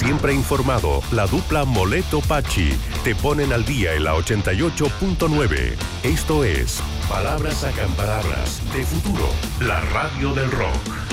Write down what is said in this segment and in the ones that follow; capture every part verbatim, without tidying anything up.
Siempre informado, la dupla Moleto Pachi te ponen al día en la ochenta y ocho punto nueve. Esto es Palabras Acamparadas de Futuro, la radio del rock.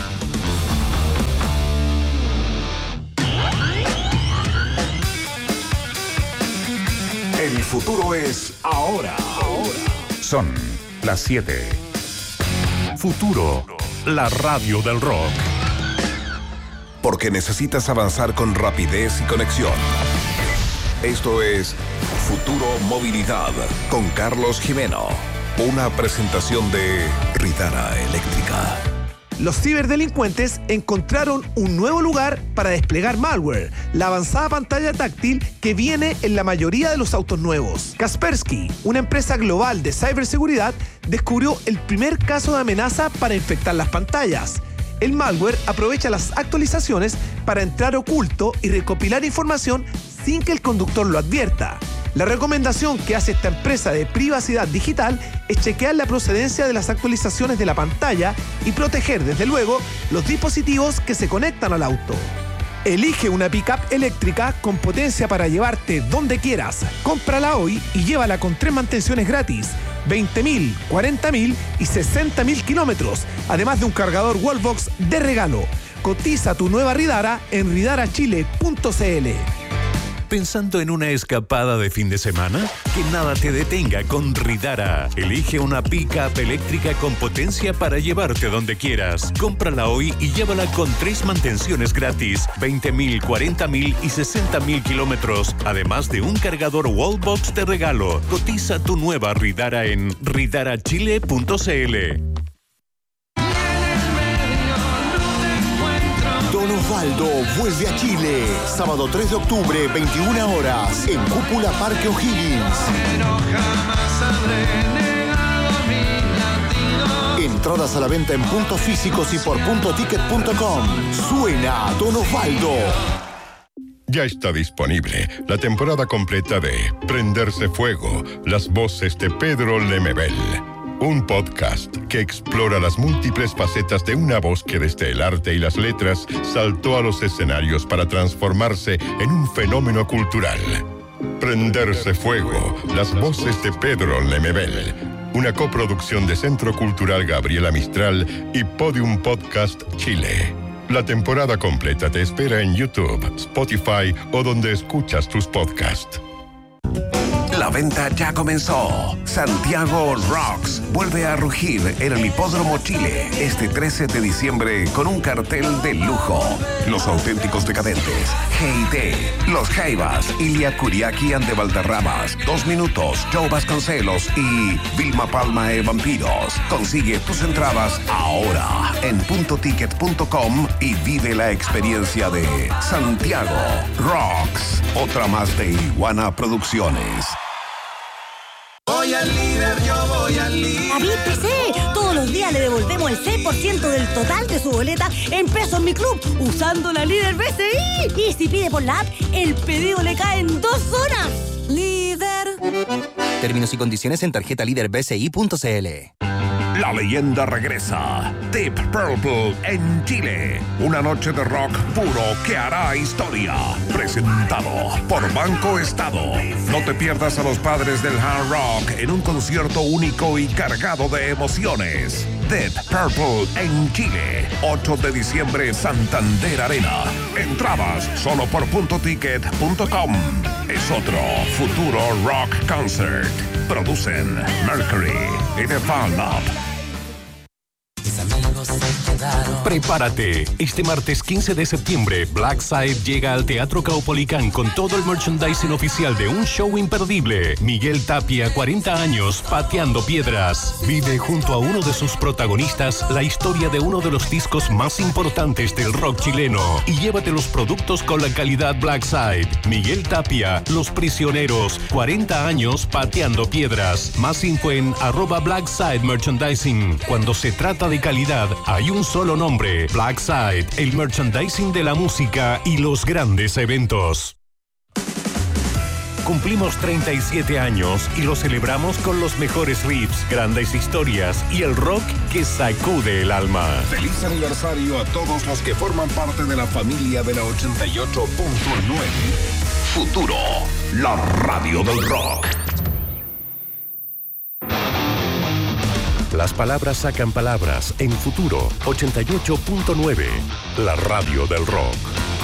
El futuro es ahora. Ahora. Son las siete. Futuro, la radio del rock. Porque necesitas avanzar con rapidez y conexión. Esto es Futuro Movilidad con Carlos Jimeno. Una presentación de Ridara Eléctrica. Los ciberdelincuentes encontraron un nuevo lugar para desplegar malware, la avanzada pantalla táctil que viene en la mayoría de los autos nuevos. Kaspersky, una empresa global de ciberseguridad, descubrió el primer caso de amenaza para infectar las pantallas. El malware aprovecha las actualizaciones para entrar oculto y recopilar información sin que el conductor lo advierta. La recomendación que hace esta empresa de privacidad digital es chequear la procedencia de las actualizaciones de la pantalla y proteger, desde luego, los dispositivos que se conectan al auto. Elige una pick-up eléctrica con potencia para llevarte donde quieras. Cómprala hoy y llévala con tres mantenciones gratis, veinte mil, cuarenta mil y sesenta mil kilómetros, además de un cargador Wallbox de regalo. Cotiza tu nueva Ridara en ridara chile punto c l. ¿Pensando en una escapada de fin de semana? Que nada te detenga con Ridara. Elige una pick-up eléctrica con potencia para llevarte donde quieras. Cómprala hoy y llévala con tres mantenciones gratis, veinte mil, cuarenta mil y sesenta mil kilómetros, además de un cargador Wallbox de regalo. Cotiza tu nueva Ridara en ridara chile punto c l. Don Osvaldo vuelve a Chile. Sábado tres de octubre, veintiuna horas, en Cúpula Parque O'Higgins. Entradas a la venta en puntos físicos y por punto ticket punto com. Suena Don Osvaldo. Ya está disponible la temporada completa de Prenderse Fuego, las voces de Pedro Lemebel. Un podcast que explora las múltiples facetas de una voz que desde el arte y las letras saltó a los escenarios para transformarse en un fenómeno cultural. Prenderse Fuego, las voces de Pedro Lemebel. Una coproducción de Centro Cultural Gabriela Mistral y Podium Podcast Chile. La temporada completa te espera en YouTube, Spotify o donde escuchas tus podcasts. La venta ya comenzó. Santiago Rocks vuelve a rugir en el Hipódromo Chile este trece de diciembre con un cartel de lujo. Los auténticos decadentes, G I T, Los Jaivas, Ilia Kuriaki and de Valderramas, Dos Minutos, Joe Vasconcelos y Vilma Palma e Vampiros. Consigue tus entradas ahora en punto ticket punto com y vive la experiencia de Santiago Rocks. Otra más de Iguana Producciones. Voy al líder, yo voy al líder. David P C, todos los días le devolvemos el seis por ciento del total de su boleta en pesos en mi club, usando la líder B C I. Y si pide por la app, el pedido le cae en dos horas. Líder. Términos y condiciones en tarjeta líder b c i punto c l. La leyenda regresa. Deep Purple en Chile. Una noche de rock puro que hará historia. Presentado por Banco Estado. No te pierdas a los padres del hard rock en un concierto único y cargado de emociones. Deep Purple en Chile. ocho de diciembre, Santander Arena. Entradas solo por punto ticket punto com. Es otro futuro rock concert. Producen Mercury y The Fall Up. Prepárate, este martes quince de septiembre, Blackside llega al Teatro Caupolicán con todo el merchandising oficial de un show imperdible. Miguel Tapia, cuarenta años, pateando piedras. Vive junto a uno de sus protagonistas la historia de uno de los discos más importantes del rock chileno. Y llévate los productos con la calidad Blackside. Miguel Tapia, Los Prisioneros, cuarenta años, pateando piedras. Más info en arroba Blackside Merchandising. Cuando se trata de calidad, hay un solo nombre: Blackside, el merchandising de la música y los grandes eventos. Cumplimos treinta y siete años y lo celebramos con los mejores riffs, grandes historias y el rock que sacude el alma. Feliz aniversario a todos los que forman parte de la familia de la ochenta y ocho punto nueve. Futuro, la radio del rock. Las palabras sacan palabras en Futuro ochenta y ocho punto nueve, la radio del rock.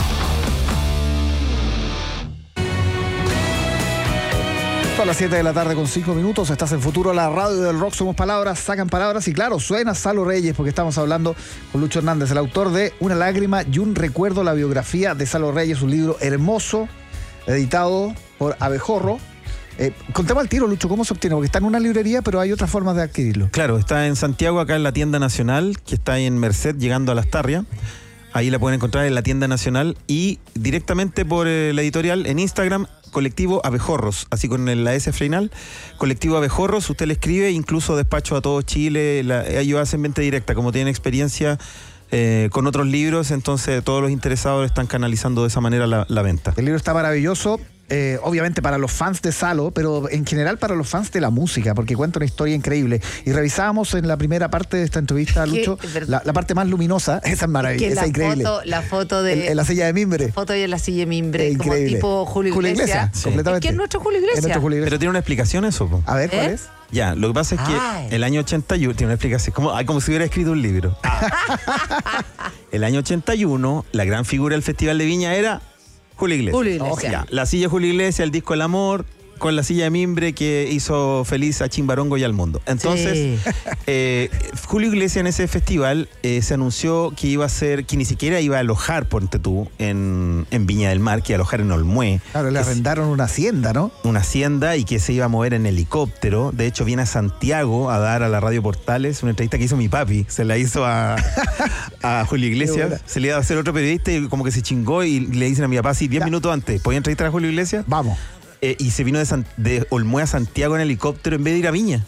A las siete de la tarde con cinco minutos, estás en Futuro, la radio del rock, somos palabras, sacan palabras y claro, suena Salo Reyes porque estamos hablando con Lucho Hernández, el autor de Una lágrima y un recuerdo, la biografía de Salo Reyes, un libro hermoso, editado por Abejorro. Eh, contemos al tiro, Lucho, ¿cómo se obtiene? Porque está en una librería, pero hay otras formas de adquirirlo. Claro, está en Santiago, acá en la tienda nacional, que está ahí en Merced, llegando a Las Tarrias. Ahí la pueden encontrar en la tienda nacional y directamente por eh, la editorial en Instagram, Colectivo Abejorros, así con la S final, Colectivo Abejorros, usted le escribe, incluso despacho a todo Chile, la, ellos hacen venta directa, como tienen experiencia eh, con otros libros, entonces todos los interesados están canalizando de esa manera la, la venta. El libro está maravilloso. Eh, obviamente para los fans de Salo, pero en general para los fans de la música, porque cuenta una historia increíble. Y revisábamos en la primera parte de esta entrevista, Lucho, la, la parte más luminosa, esa es maravillosa, esa es increíble. Foto, la foto de... En, en la silla de mimbre. La foto de la silla de mimbre, como increíble. tipo Julio Iglesias. Julio Iglesias, sí. Completamente. Es que es nuestro Julio Iglesias. Es nuestro Julio Iglesias. Pero tiene una explicación eso, po. A ver, ¿cuál ¿Eh? es? Ya, lo que pasa es que Ay. el año ochenta y uno, tiene una explicación, como, como si hubiera escrito un libro. El año ochenta y uno, la gran figura del Festival de Viña era Julio Iglesias. Julio Iglesias. Ya, la silla de Julio Iglesias, el disco El Amor, con la silla de mimbre que hizo feliz a Chimbarongo y al mundo. Entonces, Sí. eh, Julio Iglesias en ese festival eh, se anunció que iba a ser, que ni siquiera iba a alojar, ponte tú, en, en Viña del Mar, que iba a alojar en Olmué. Claro, le Es arrendaron una hacienda, ¿no? Una hacienda y que se iba a mover en helicóptero. De hecho, viene a Santiago a dar a la Radio Portales una entrevista que hizo mi papi. Se la hizo a, a Julio Iglesias. Se le iba a hacer otro periodista y como que se chingó y le dicen a mi papá, sí, diez minutos antes, ¿podía entrevistar a Julio Iglesias? Vamos. Eh, y se vino de, San, de Olmué a Santiago en helicóptero en vez de ir a Viña.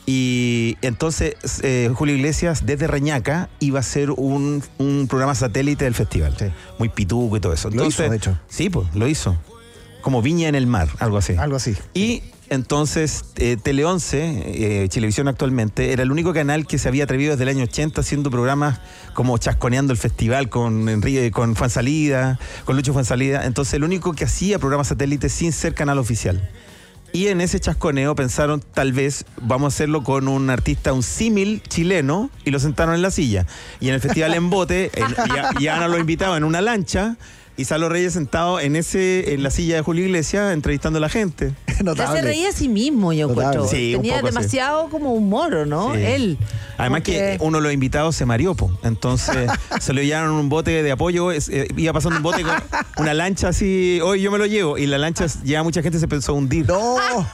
Y entonces eh, Julio Iglesias desde Reñaca iba a hacer un, un programa satélite del festival. Sí. Muy pituco y todo eso. Entonces, Lo hizo, de hecho. Sí, pues, lo hizo. Como Viña en el mar, algo así. Algo así. Y entonces eh, Tele once, eh, Chilevisión actualmente, era el único canal que se había atrevido desde el año ochenta haciendo programas como chasconeando el festival con Enrique, con Fuensalida, con Lucho Fuensalida. Entonces el único que hacía programas satélites sin ser canal oficial. Y en ese chasconeo pensaron, tal vez vamos a hacerlo con un artista, un símil chileno, y lo sentaron en la silla. Y en el festival en bote, en, y, y Ana lo invitaba en una lancha, y Salo Reyes sentado en ese en la silla de Julio Iglesias entrevistando a la gente. Ya se reía a sí mismo, yo encuentro. Sí, un Tenía poco demasiado así. como humor, ¿no? Sí. Él. Además Porque... que uno de los invitados se mareó, po. Entonces se lo llevaron un bote de apoyo, es, eh, iba pasando un bote con una lancha así, hoy yo me lo llevo, y la lancha ya mucha gente se pensó a hundir. ¡No!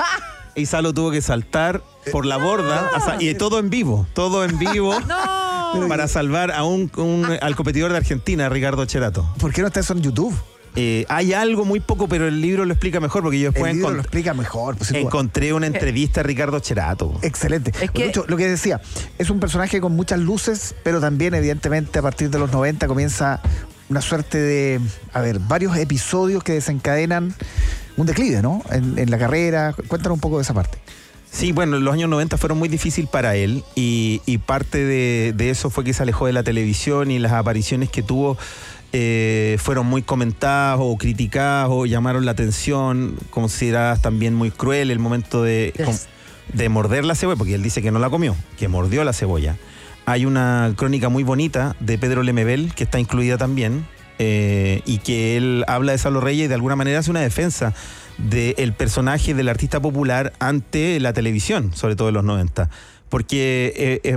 Y Salo tuvo que saltar por la borda, hasta- y todo en vivo, todo en vivo. ¡No! Para salvar a un, un- al competidor de Argentina, Ricardo Cherato. ¿Por qué no está eso en YouTube? Eh, hay algo muy poco, pero el libro lo explica mejor, porque yo después El libro encont- lo explica mejor. Pues, sin duda. encontré una entrevista a Ricardo Cherato. Excelente. Es que- Lucho, lo que decía, es un personaje con muchas luces, pero también, evidentemente, a partir de los noventa comienza una suerte de, a ver, varios episodios que desencadenan un declive, ¿no? En, en la carrera. Cuéntanos un poco de esa parte. Sí, bueno, los años noventa fueron muy difíciles para él y, y parte de, de eso fue que se alejó de la televisión y las apariciones que tuvo eh, fueron muy comentadas o criticadas o llamaron la atención, consideradas también muy cruel el momento de, Yes. de morder la cebolla, porque él dice que no la comió, que mordió la cebolla. Hay una crónica muy bonita de Pedro Lemebel, que está incluida también, eh, y que él habla de Salo Reyes y de alguna manera hace una defensa del personaje del artista popular ante la televisión, sobre todo en los noventa. Porque eh, es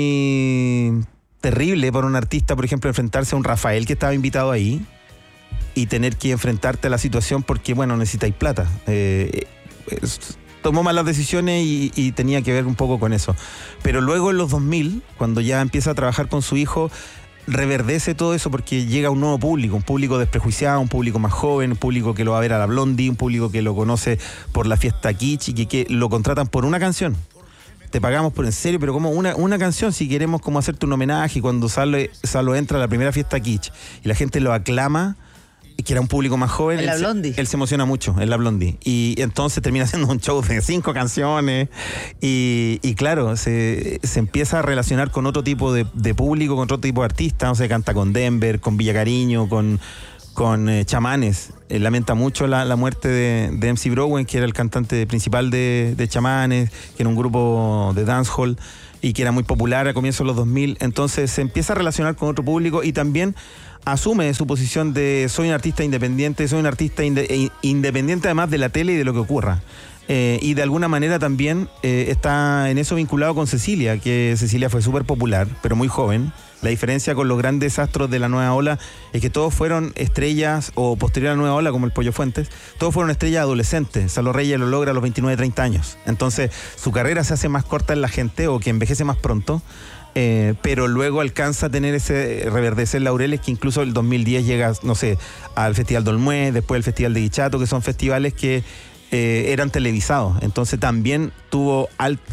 muy terrible para un artista, por ejemplo, enfrentarse a un Rafael que estaba invitado ahí y tener que enfrentarte a la situación porque, bueno, necesitáis plata. Eh, es- tomó malas decisiones y, y tenía que ver un poco con eso. Pero luego en los dos mil, cuando ya empieza a trabajar con su hijo, reverdece todo eso porque llega un nuevo público, un público desprejuiciado, un público más joven, un público que lo va a ver a la Blondie, un público que lo conoce por la fiesta kitsch y que, que lo contratan por una canción. Te pagamos por en serio, pero como una, una canción, si queremos como hacerte un homenaje, y cuando Salo, Salo entra a la primera fiesta kitsch y la gente lo aclama, que era un público más joven. En la él se- Blondie. Él se emociona mucho en la Blondie. Y entonces termina haciendo un show de cinco canciones. Y, y claro, se, se empieza a relacionar con otro tipo de, de público, con otro tipo de artistas. O sea, canta con Denver, con Villa Cariño, con, con eh, Chamanes. Eh, lamenta mucho la, la muerte de, de M C Browen, que era el cantante principal de, de Chamanes, que era un grupo de dancehall y que era muy popular a comienzos de los dos mil. Entonces se empieza a relacionar con otro público y también asume su posición de soy un artista independiente, soy un artista inde- e- independiente además de la tele y de lo que ocurra. Eh, y de alguna manera también eh, está en eso vinculado con Cecilia, que Cecilia fue súper popular, pero muy joven. La diferencia con los grandes astros de la nueva ola es que todos fueron estrellas, o posterior a la nueva ola, como el Pollo Fuentes, todos fueron estrellas adolescentes. Salo Reyes lo logra a los veintinueve, treinta años. Entonces, su carrera se hace más corta en la gente, o que envejece más pronto, eh, pero luego alcanza a tener ese reverdecer laureles que incluso el dos mil diez llega, no sé, al Festival Dolmué, después el Festival de Guichato, que son festivales que Eh, eran televisados, entonces también tuvo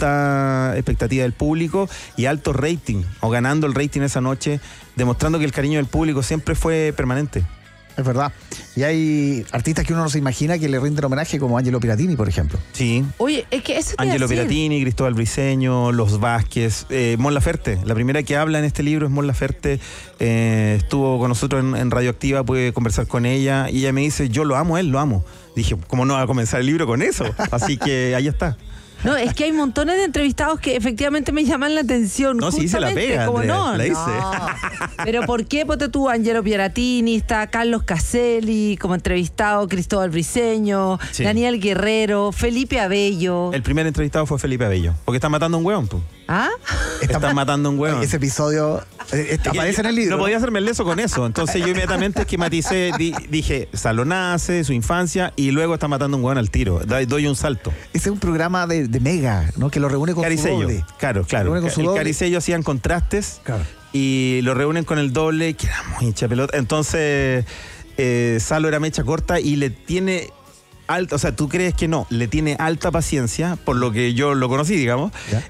alta expectativa del público y alto rating, o ganando el rating esa noche, demostrando que el cariño del público siempre fue permanente. Es verdad. Y hay artistas que uno no se imagina que le rinden homenaje, como Angelo Piratini, por ejemplo. Sí. Oye, es que eso te iba a Angelo decir. Piratini, Cristóbal Briceño, Los Vázquez, eh, Mon Laferte. La primera que habla en este libro es Mon Laferte. Eh, estuvo con nosotros en, en Radioactiva, pude conversar con ella y ella me dice, yo lo amo a él, lo amo. Dije, ¿cómo no va a comenzar el libro con eso? Así que ahí está. No, es que hay montones de entrevistados que efectivamente me llaman la atención. No, sí, se la justamente, pega, como Andrea, no, la no. hice. Pero ¿por qué ponte tú Angelo Piratini, está Carlos Caselli como entrevistado, Cristóbal Briceño, Sí. Daniel Guerrero, Felipe Abello? El primer entrevistado fue Felipe Abello, porque están matando a un hueón, pues. ¿Ah? Están matando a un hueón. Ese episodio eh, Es que aparece en el libro. No podía hacerme el leso con eso. Entonces yo inmediatamente esquematicé, di- dije, Salo nace, su infancia, y luego está matando un hueón al tiro. Da- Doy un salto. Ese es un programa de, de Mega, ¿no? Que lo reúne con su Caricello. doble. Claro, claro. Lo reúne con su El doble. Caricello hacían contrastes Claro. y lo reúnen con el doble, que era muy hincha pelota. Entonces, eh, Salo era mecha corta y le tiene alta, o sea, tú crees que no, le tiene alta paciencia, por lo que yo lo conocí, digamos, Ya.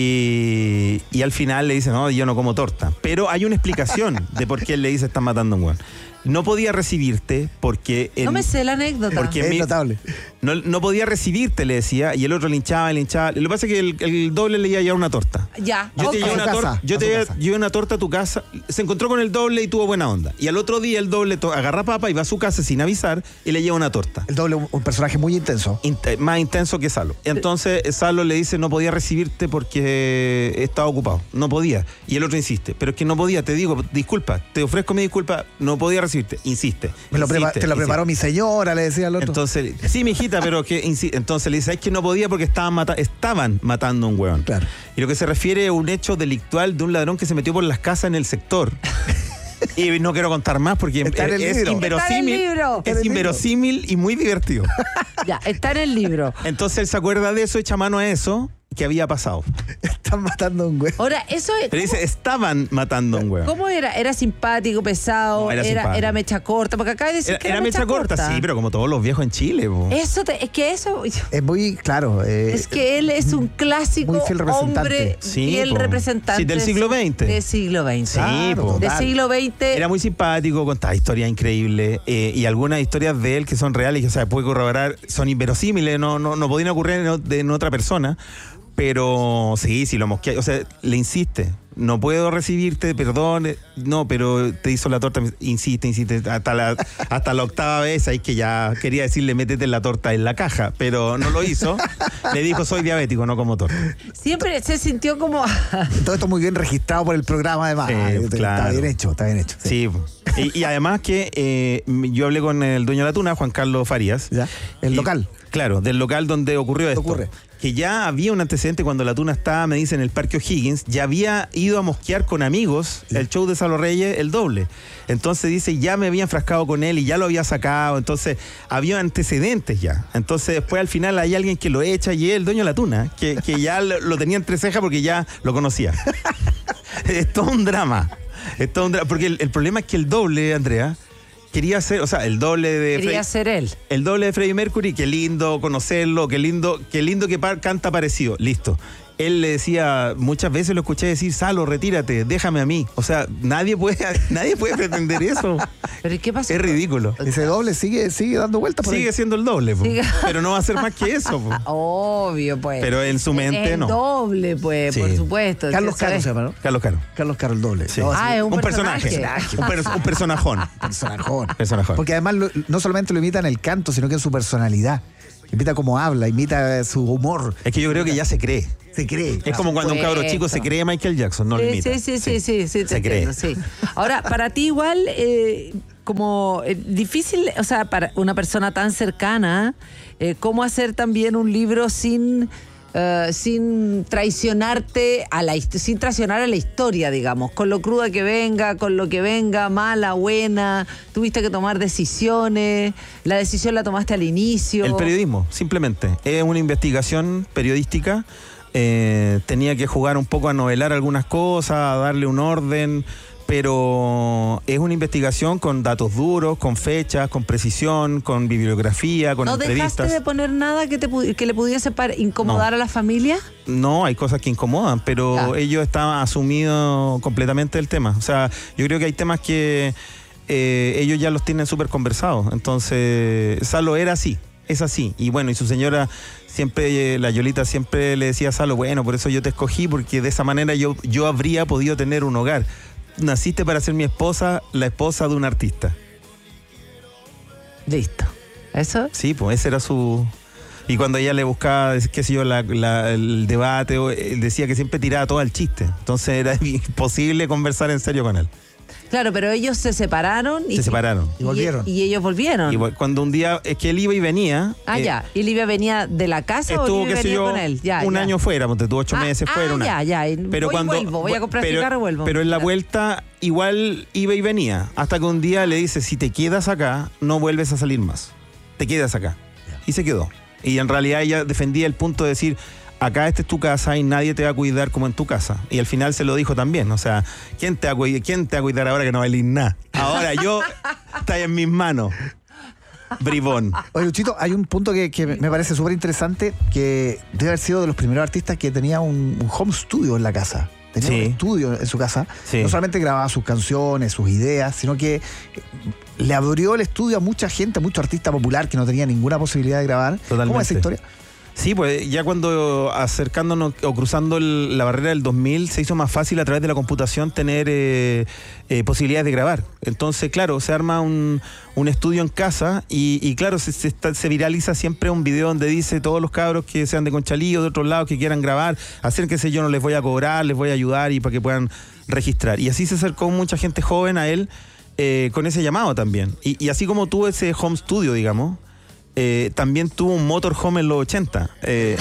y, y al final le dice, no, yo no como torta. Pero hay una explicación de por qué él le dice, están matando a un hueón. No podía recibirte porque... en- No me sé la anécdota. porque Es mi- notable. no, no podía recibirte, le decía, y el otro le hinchaba, le hinchaba. Lo que pasa es que el, el doble le iba a llevar una torta. Ya, Yo ok. te llevé A una su torta, casa, yo a te su llevé- casa. llevé una torta a tu casa, se encontró con el doble y tuvo buena onda. Y al otro día el doble to- agarra papa y va a su casa sin avisar y le lleva una torta. El doble, un, un personaje muy intenso. Int- más intenso que Salo. Entonces Salo le dice, no podía recibirte porque estaba ocupado. No podía. Y el otro insiste, pero es que no podía, te digo, disculpa, te ofrezco mi disculpa, no podía recibirte. Insiste. Me lo prepa- insiste, te lo insiste. preparó mi señora, le decía al otro. Entonces, sí, mi hijita, pero que insi- entonces le dice, es que no podía porque estaban, mata- estaban matando a un hueón. Claro. Y lo que se refiere a un hecho delictual de un ladrón que se metió por las casas en el sector. Y no quiero contar más porque Está en el es libro. inverosímil. Está en el libro. Está en Es el libro. inverosímil y muy divertido. Ya, está en el libro. Entonces él se acuerda de eso, echa mano a eso que había pasado. Están matando a un güey. Ahora, eso es. Pero dice, estaban matando a un hueón. ¿Cómo era? ¿Era simpático, pesado? No, era era, simpático. era mecha corta? Porque acaba de decir Era, que era mecha corta, sí, pero como todos los viejos en Chile. Po. Eso te- es que eso. Es muy claro. eh, Es que él es un clásico muy fiel representante. hombre, Sí, fiel po. representante. Sí, del siglo veinte. Del siglo veinte. Sí, Claro, po. Del total. siglo veinte. Era muy simpático, contaba historias increíbles eh, y algunas historias de él que son reales, que o sea, puede corroborar, son inverosímiles, no, no, no podían ocurrir en, o- de- en otra persona, pero sí, sí lo mosquea, o sea, le insiste. No puedo recibirte, perdón, eh, no, pero te hizo la torta, insiste, insiste, hasta la, hasta la octava vez, ahí que ya quería decirle, métete la torta en la caja, pero no lo hizo. Le dijo, soy diabético, no como torta. Siempre se sintió como. Todo esto muy bien registrado por el programa, además. Sí, Ah, está claro. bien hecho, está bien hecho. Sí, y, y además que eh, yo hablé con el dueño de la tuna, Juan Carlos Farías. ¿Ya? El Y- local. Claro, del local donde ocurrió esto. Ocurre. Que ya había un antecedente cuando la tuna estaba, me dice, en el Parque O'Higgins, ya había ido a mosquear con amigos el show de Salo Reyes, el doble. Entonces dice, ya me había enfrascado con él y ya lo había sacado, entonces había antecedentes ya. Entonces después al final hay alguien que lo echa y es el dueño de la tuna, que, que ya lo, lo tenía entre cejas porque ya lo conocía. Es todo un drama. Es todo un drama. Porque el, el problema es que el doble, Andrea, quería ser, o sea, el doble de Quería Fre- ser él. el doble de Freddie Mercury, qué lindo conocerlo, qué lindo, qué lindo que par- canta parecido, listo. él le decía, muchas veces lo escuché decir, Salo, retírate, déjame a mí. O sea, nadie puede, nadie puede pretender eso. ¿Pero qué pasa? Es ridículo. Ese doble sigue, sigue dando vueltas por Sigue ahí. siendo el doble, po. Sigue. Pero no va a ser más que eso. Po. Obvio, pues. Pero en su mente, es el no. doble, pues, Sí. por supuesto. Carlos Eso Caro es. se llama, ¿no? Carlos Caro. Carlos Caro el doble. Sí. No, Ah, así- es un, Un personaje. personaje. Un, per- un personajón. personajón. Personajón. Porque además lo- no solamente lo imita en el canto, sino que en su personalidad. Imita cómo habla, imita su humor. Es que yo creo que ya se cree. Se cree. Es como cuando un cabro chico se cree Michael Jackson, no lo Sí, imita. sí, sí, sí, sí, sí, te Se cree. entiendo, sí. Ahora, para ti igual, eh, como eh, difícil, o sea, para una persona tan cercana, eh, ¿cómo hacer también un libro sin... Uh, sin traicionarte a la hist- sin traicionar a la historia, digamos, con lo cruda que venga, con lo que venga, mala, buena, tuviste que tomar decisiones, la decisión la tomaste al inicio. El periodismo, simplemente. Es una investigación periodística. Eh, tenía que jugar un poco a novelar algunas cosas, a darle un orden, pero es una investigación con datos duros, con fechas, con precisión, con bibliografía, con ¿No entrevistas. dejaste de poner nada que te pu- que le pudiese par- incomodar No. a la familia? No, hay cosas que incomodan, pero Ya. ellos estaban asumidos completamente del tema. O sea, yo creo que hay temas que eh, ellos ya los tienen súper conversados. Entonces, Salo era así, es así. Y bueno, y su señora siempre, eh, la Yolita siempre le decía a Salo, bueno, por eso yo te escogí, porque de esa manera yo, yo habría podido tener un hogar. Naciste para ser mi esposa, la esposa de un artista. Listo. ¿Eso? Sí, pues ese era su... Y cuando ella le buscaba, qué sé yo, la- la- el debate, o- él decía que siempre tiraba todo al chiste. Entonces era imposible conversar en serio con él. Claro, pero ellos se separaron y Se separaron. Y volvieron. Y, ellos volvieron. Y bueno, cuando un día, es que él iba y venía. ah, eh, ya. ¿Y Livia venía de la casa o Estuvo, Livia qué sé venía yo, con él? Ya, un ya. año fuera, porque tuvo ocho Ah, meses ah, fuera. un ya, año. ya. Y Pero voy y cuando, vuelvo, voy a comprar pero, cigarro y vuelvo. Pero en la Ya. vuelta igual iba y venía. Hasta que un día le dice, si te quedas acá, no vuelves a salir más. Te quedas acá. Y se quedó. Y en realidad ella defendía el punto de decir, acá esta es tu casa y nadie te va a cuidar como en tu casa. Y al final se lo dijo también. O sea, ¿quién te va a cuidar, quién te va a cuidar ahora que no valís nada? Ahora yo, está en mis manos. Bribón. Oye, Luchito, hay un punto que, que me parece súper interesante, que debe haber sido de los primeros artistas que tenía un, un home studio en la casa. Tenía Sí. un estudio en su casa. Sí. No solamente grababa sus canciones, sus ideas, sino que le abrió el estudio a mucha gente, a mucho artista popular que no tenía ninguna posibilidad de grabar. Totalmente. ¿Cómo es esa historia? Sí, pues ya cuando acercándonos o cruzando el- la barrera del dos mil se hizo más fácil a través de la computación tener eh, eh, posibilidades de grabar. Entonces, claro, se arma un, un estudio en casa y, y claro, se, se, está- se viraliza siempre un video donde dice todos los cabros que sean de Conchalí o de otros lados que quieran grabar, acérquense, yo no les voy a cobrar, les voy a ayudar y para que puedan registrar. Y así se acercó mucha gente joven a él eh, con ese llamado también. Y, y así como tuvo ese home studio, digamos, Eh, también tuvo un motorhome en los ochenta, eh,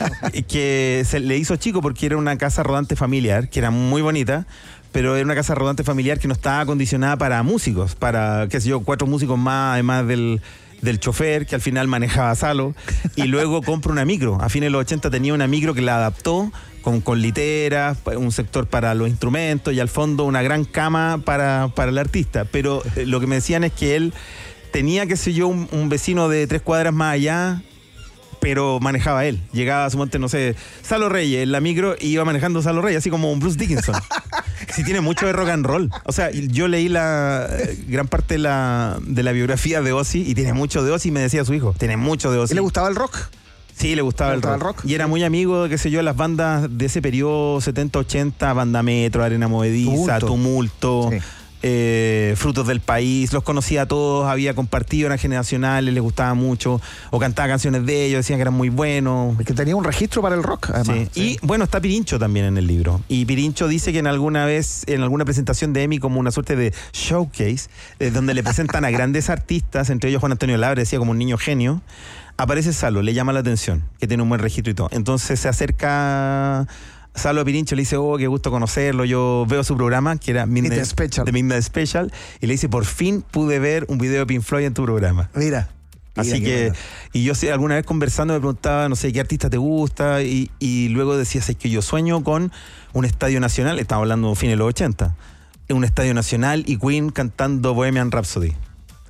que se le hizo chico porque era una casa rodante familiar, que era muy bonita, pero era una casa rodante familiar que no estaba acondicionada para músicos, para, qué sé yo, cuatro músicos más, además del, del chofer, que al final manejaba Salo, y luego compra una micro. A fines de los ochenta tenía una micro que la adaptó con, con literas, un sector para los instrumentos y al fondo una gran cama para, para el artista. Pero eh, lo que me decían es que él tenía, qué sé yo, un, un vecino de tres cuadras más allá, pero manejaba él. Llegaba a su monte, no sé, Salo Reyes, en la micro, y iba manejando Salo Reyes, así como un Bruce Dickinson. Sí, tiene mucho de rock and roll. O sea, yo leí la eh, gran parte de la, de la biografía de Ozzy, y tiene mucho de Ozzy, me decía su hijo. Tiene mucho de Ozzy. ¿Y le gustaba el rock? Sí, le gustaba, ¿Le el, gustaba rock. el rock? Y era muy amigo, qué sé yo, las bandas de ese periodo, setenta ochenta, Banda Metro, Arena Movediza, Tumulto. Tumulto. Sí. Eh, Frutos del País, los conocía a todos, había compartido, eran generacionales, les gustaba mucho, o cantaba canciones de ellos, decían que eran muy buenos. Es que tenía un registro para el rock, además. Sí. Y bueno, está Pirincho también en el libro. Y Pirincho dice que en alguna vez, en alguna presentación de Emi, como una suerte de showcase, eh, donde le presentan a grandes artistas, entre ellos Juan Antonio Labra, decía como un niño genio, aparece Salo, le llama la atención, que tiene un buen registro y todo. Entonces se acerca Salo a Pirincho, le dice, oh, qué gusto conocerlo, yo veo su programa, que era Midnight, Midnight Special. The Midnight Special, y le dice, por fin pude ver un video de Pink Floyd en tu programa. Mira. Así Mira qué que, bueno. y yo sé, alguna vez conversando me preguntaba, no sé, ¿qué artista te gusta? Y, y luego decías, es que yo sueño con un estadio nacional, estamos hablando de fines de los ochenta, un estadio nacional y Queen cantando Bohemian Rhapsody. Mira.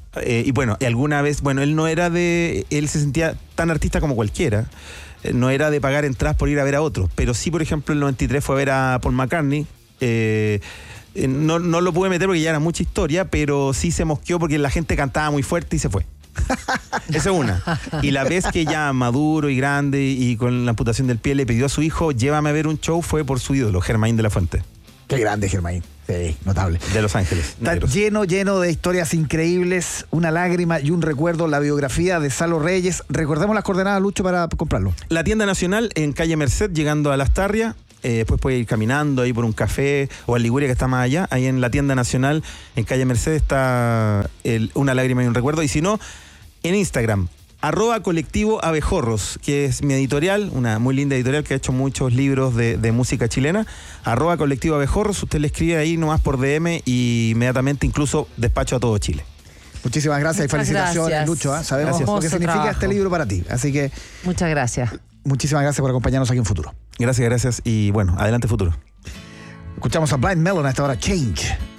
Eh, y bueno, y alguna vez, bueno, él no era de, él se sentía tan artista como cualquiera, eh, no era de pagar entradas por ir a ver a otros, pero sí, por ejemplo, en el noventa y tres fue a ver a Paul McCartney, eh, eh, no, no lo pude meter porque ya era mucha historia, pero sí se mosqueó porque la gente cantaba muy fuerte y se fue. Esa es una. Y la vez que ya maduro y grande y con la amputación del pie le pidió a su hijo, llévame a ver un show, fue por su ídolo, Germain de la Fuente. Qué grande, Germain. Sí, notable. De Los Ángeles. Está negros. lleno, lleno de historias increíbles, una lágrima y un recuerdo, la biografía de Salo Reyes. Recordemos las coordenadas, Lucho, para comprarlo. La tienda nacional en calle Merced, llegando a Las Tarrias. Eh, después puede ir caminando ahí por un café o al Liguria, que está más allá. Ahí en la tienda nacional, en calle Merced, está el, una lágrima y un recuerdo. Y si no, en Instagram, arroba colectivo Abejorros, que es mi editorial, una muy linda editorial que ha hecho muchos libros de, de música chilena. Arroba colectivo Abejorros, usted le escribe ahí nomás por D M y inmediatamente incluso despacho a todo Chile. Muchísimas gracias Muchas y felicitaciones, gracias. Lucho. ¿eh? Sabemos Gracias. lo que significa Trabajo. este libro para ti. Así que Muchas gracias. muchísimas gracias por acompañarnos aquí en Futuro. Gracias, gracias. Y bueno, adelante futuro. Escuchamos a Blind Melon a esta hora, Change.